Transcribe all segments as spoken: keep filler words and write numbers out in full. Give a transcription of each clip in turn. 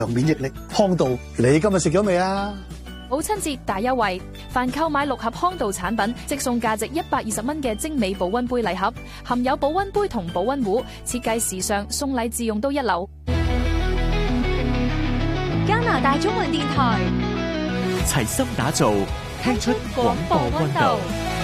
免疫力。康道，你今日食咗未啊？ 母親節大優惠，凡購買六盒康道產品，即送價值一百二十蚊嘅精美保溫杯禮盒，含有保溫杯同保溫壺，設計時尚，送禮自用都一流。 加拿大中文電台齊心打造，聽出廣播溫度。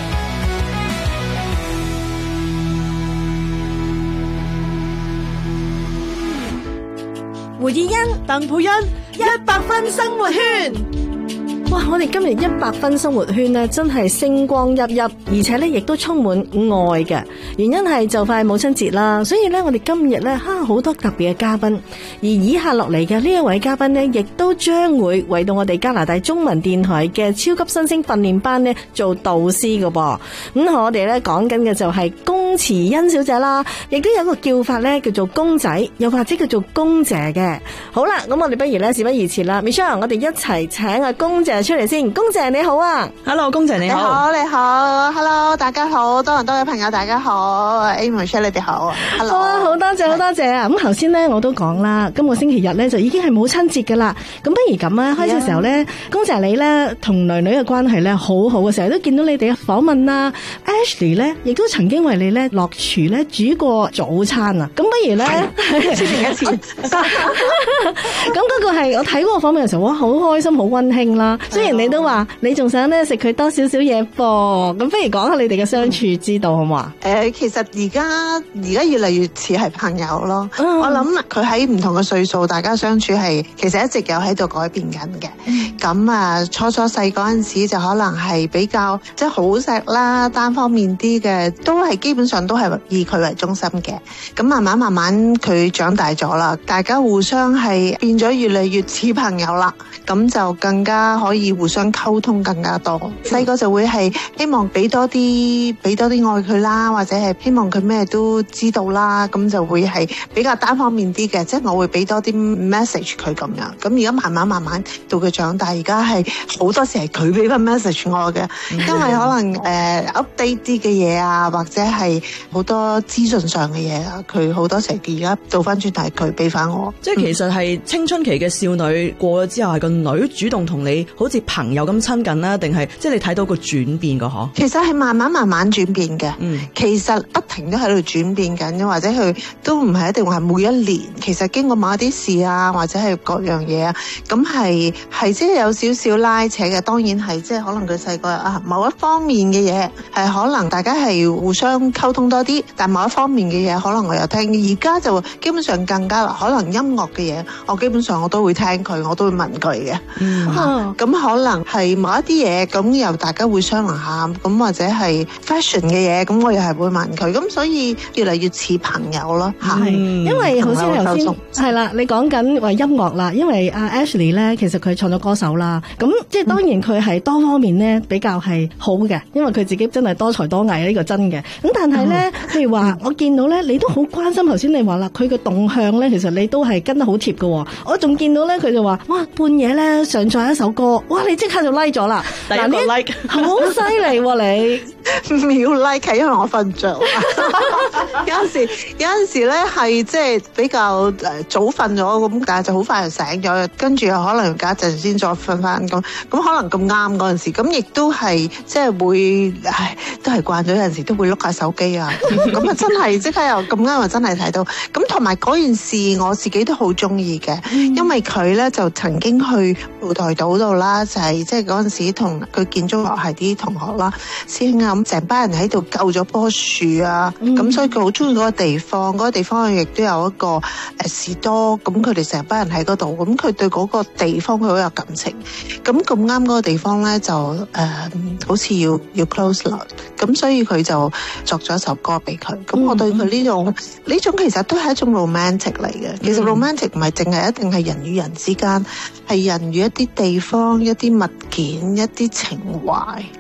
胡以欣、鄧佩欣，一百分生活圈。哇！我哋今日一百分生活圈呢，真係星光熠熠，而且呢亦都充滿愛嘅。原因係就快母親節啦，所以呢，我哋今日呢，哈好多特別嘅嘉賓，而以下落嚟嘅呢一位嘉賓呢，亦都將會為到我哋加拿大中文電台嘅超級新星訓練班呢做導師㗎噃。咁我哋呢講緊嘅就係龔慈恩小姐啦，亦都有一個叫法呢，叫做公仔，又或者叫做公姐嘅。好啦，咁我哋不如呢，事不宜遲啦 ，Michelle， 我哋一齊請阿公姐出嚟先。公姐你好啊 ，Hello， 公姐你好， 你好，你好 ，Hello， 大家好，多倫多嘅朋友大家好 ，Amy、Michelle 你哋好 ，Hello， 好啊，好多謝，好多謝啊！咁頭先咧我都講啦，今個星期日咧就已經係母親節噶啦，咁不如咁啊，開始嘅時候咧，公姐你咧同女女嘅關係咧好好嘅，成日都見到你哋嘅訪問啦 ，Ashley 咧亦都曾經為你咧落廚咧煮過早餐啊，咁不如咧， 一年一次， 咁嗰個係我睇嗰個訪問嘅時候，哇，好開心，好溫馨啦，雖然你。你都話你仲想咧食佢多少少嘢噃，咁不如講下你哋嘅相處之道好唔好啊？ 誒，其實而家而家越嚟越似係朋友咯。 嗯、 我諗佢喺唔同嘅歲數，大家相處係其實一直有喺度改變緊嘅。咁、嗯、啊，初初細嗰陣時就可能係比較即係好錫啦，單方面啲嘅，都係基本上都係以佢為中心嘅。咁慢慢慢慢佢長大咗啦，大家互相係變咗越嚟越似朋友啦。咁就更加可以互相溝通更加多。細個就會係希望俾多啲俾多啲愛佢啦，或者係希望佢咩都知道啦，咁就會係比較單方面啲嘅，即係我會俾多啲 message 佢咁樣。咁而家慢慢慢慢到佢長大，而家係好多時係佢俾翻 message 我嘅，因為可能誒、呃、update 啲嘅嘢啊，或者係好多資訊上嘅嘢啊，佢好多時而家倒翻轉係佢俾翻我。 即係其實係青春期嘅少女過咗之後，係個女主動同你好似朋友咁親近啦，定係即係你睇到個轉變個嗬？ 其實係慢慢慢慢轉變嘅，嗯，其實不停都喺度轉變緊，或者佢都唔係一定話係每一年。其實經過某一啲事啊，或者係各樣嘢啊，咁係係即係有少少拉扯嘅。當然係即係可能佢細個啊某一方面嘅嘢係可能大家係互相溝通多啲，但某一方面嘅嘢可能我又聽。而家就基本上更加啦，可能音樂嘅嘢我基本上我都會聽佢，我都會問佢嘅。咁、嗯啊、可能係某一啲嘢，咁又大家會商量下，咁或者係 fashion 嘅嘢，咁我又係會問佢，咁所以越嚟越似朋友咯。係、嗯， 因為好似頭先係啦，你講緊話音樂啦，因為阿 Ashley 咧，其實佢創作歌手啦，咁即係當然佢係多方面咧比較係好嘅，因為佢自己真係多才多藝，呢、這個真嘅。咁但係咧，譬、嗯、如話我見到咧，你都好關心頭先你話啦，佢嘅動向咧，其實你都係跟得好貼嘅。我仲見到咧，佢就話哇半夜咧上載一首歌，哇你即刻就 like 咗啦， 第一個 like 好犀利喎你秒 like， 因為我瞓着。有陣時有陣時咧係即係比較誒早瞓咗咁，但係就好快就醒咗，跟住又可能隔一陣先再瞓翻咁，咁可能咁啱嗰陣時，咁亦都係即係會，唉，都係慣咗，有陣時都會碌下手機啊，咁啊真係即刻又咁啱又真係睇到，咁同埋嗰件事我自己都好中意嘅，因為佢咧就曾經去蒲台島度啦，就係即係嗰陣時同佢建築學系啲同學啦，師兄啊，咁成班人喺度救咗棵樹啊，咁、嗯、所以佢好中意嗰個地方，嗰、嗰個地方亦都有一個誒士多，咁佢哋成班人喺嗰度，咁佢對嗰個地方佢好有感情，咁咁啱嗰個地方咧就誒、呃、好似要要 close 啦，咁所以佢就作咗一首歌俾佢，咁我對佢呢種呢、嗯、種其實都係一種 romantic 嚟嘅，其實 romantic 唔係淨係一定係人與人之間，係人與一啲地方、一啲物件、一啲情懷。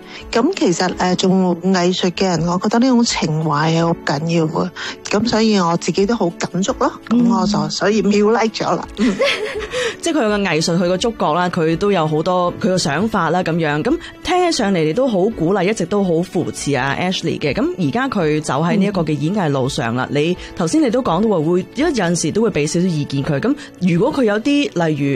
咁其實誒做藝術嘅人，我覺得呢種情懷係好緊要嘅，咁所以我自己都好感觸咯。咁、嗯、我就所以秒 like 咗啦。 即係佢個藝術，佢個觸覺啦，佢都有好多佢個想法啦，咁樣咁聽起上嚟，你都好鼓勵，一直都好扶持啊 Ashley 嘅。咁而家佢走喺呢一個嘅演藝路上啦、嗯，你頭先你都講到話會，有陣時都會俾少少意見佢。咁如果佢有啲例如